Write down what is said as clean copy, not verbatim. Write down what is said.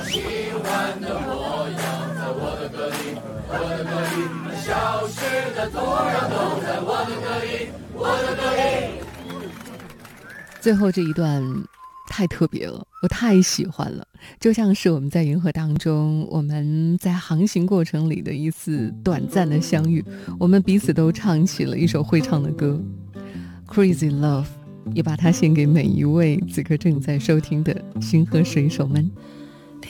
喜欢的模样，在我的歌里，我的歌里，消失的土壤都在我的歌里，我的歌里。 最后这一段太特别了，我太喜欢了，就像是我们在银河当中，我们在航行过程里的一次短暂的相遇，我们彼此都唱起了一首会唱的歌 Crazy Love， 也把它献给每一位此刻正在收听的星河水手们。